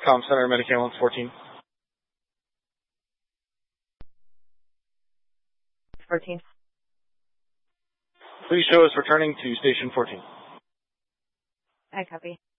Com Center, Medicalence 14. 14. Please show us returning to Station 14. I copy.